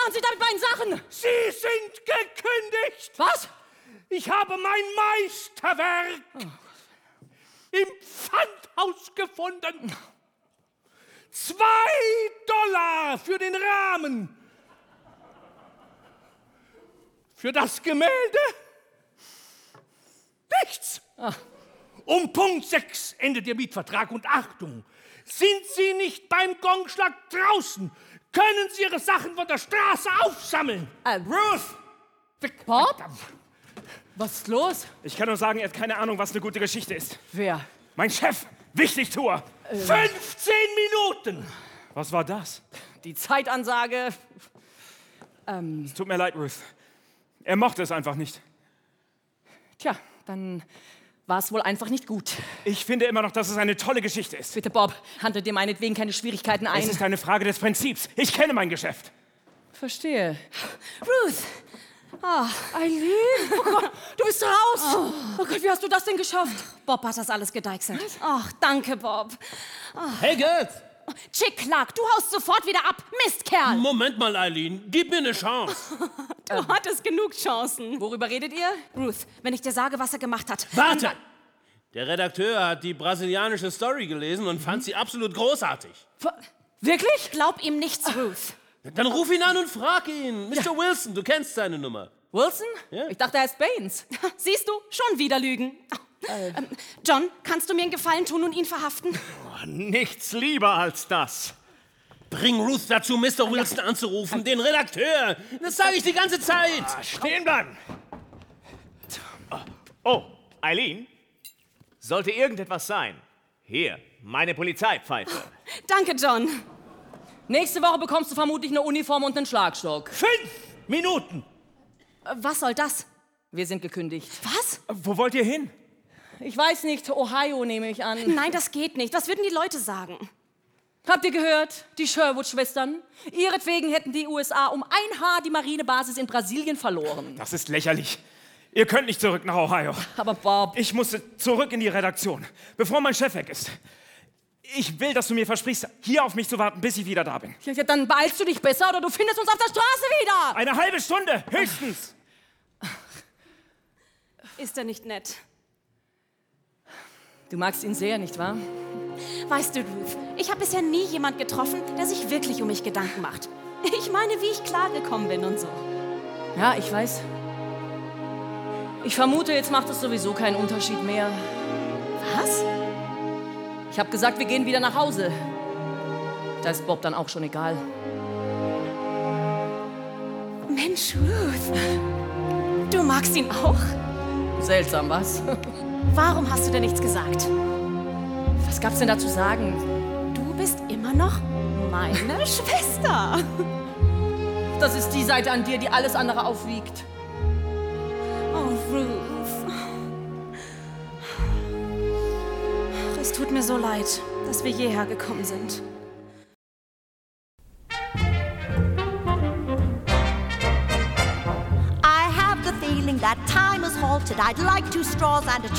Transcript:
machen Sie damit meinen Sachen? Sie sind gekündigt! Was? Ich habe mein Meisterwerk im Pfandhaus gefunden. $2 für den Rahmen. Für das Gemälde? Nichts. Um Punkt 6 endet Ihr Mietvertrag. Und Achtung, sind Sie nicht beim Gongschlag draußen, können Sie Ihre Sachen von der Straße aufsammeln. Ruth! Bob? Was ist los? Ich kann nur sagen, er hat keine Ahnung, was eine gute Geschichte ist. Wer? Mein Chef, Wichtigtuer. 15 Minuten. Was war das? Die Zeitansage. Es tut mir leid, Ruth. Er mochte es einfach nicht. Tja, dann war es wohl einfach nicht gut. Ich finde immer noch, dass es eine tolle Geschichte ist. Bitte, Bob, handle dir meinetwegen keine Schwierigkeiten ein. Es ist eine Frage des Prinzips. Ich kenne mein Geschäft. Verstehe. Ruth! Eileen! Oh Gott, du bist raus! Oh Gott, wie hast du das denn geschafft? Bob hat das alles gedeichselt. Ach, danke, Bob. Hey, Girls! Chick Clark, du haust sofort wieder ab. Mistkerl! Moment mal, Eileen. Gib mir eine Chance. Du hattest genug Chancen. Worüber redet ihr? Ruth, wenn ich dir sage, was er gemacht hat. Warte! Der Redakteur hat die brasilianische Story gelesen und fand sie absolut großartig. Wirklich? Glaub ihm nichts, Ruth. Dann ruf ihn an und frag ihn. Mr. Wilson, du kennst seine Nummer. Wilson? Ja. Ich dachte, er ist Baines. Siehst du, schon wieder lügen. John, kannst du mir einen Gefallen tun und ihn verhaften? Nichts lieber als das. Bring Ruth dazu, Mr. Wilson anzurufen, den Redakteur. Das sage ich die ganze Zeit. Stehen bleiben. Oh, Eileen, sollte irgendetwas sein. Hier, meine Polizeipfeife. Danke, John. Nächste Woche bekommst du vermutlich eine Uniform und einen Schlagstock. 5 Minuten. Was soll das? Wir sind gekündigt. Was? Wo wollt ihr hin? Ich weiß nicht, Ohio nehme ich an. Nein, das geht nicht. Was würden die Leute sagen? Habt ihr gehört? Die Sherwood-Schwestern? Ihretwegen hätten die USA um ein Haar die Marinebasis in Brasilien verloren. Das ist lächerlich. Ihr könnt nicht zurück nach Ohio. Aber Bob... Ich musste zurück in die Redaktion, bevor mein Chef weg ist. Ich will, dass du mir versprichst, hier auf mich zu warten, bis ich wieder da bin. Ja, dann beeilst du dich besser oder du findest uns auf der Straße wieder. Eine halbe Stunde, höchstens. Ist er nicht nett? Du magst ihn sehr, nicht wahr? Weißt du, Ruth, ich habe bisher nie jemand getroffen, der sich wirklich um mich Gedanken macht. Ich meine, wie ich klargekommen bin und so. Ja, ich weiß. Ich vermute, jetzt macht es sowieso keinen Unterschied mehr. Was? Ich habe gesagt, wir gehen wieder nach Hause. Da ist Bob dann auch schon egal. Mensch, Ruth, du magst ihn auch? Seltsam, was? Warum hast du denn nichts gesagt? Was gab's denn da zu sagen? Du bist immer noch meine Schwester. Das ist die Seite an dir, die alles andere aufwiegt. Oh, Ruth. Es tut mir so leid, dass wir hierher gekommen sind. I have the feeling that time has halted. I'd like 2 straws and a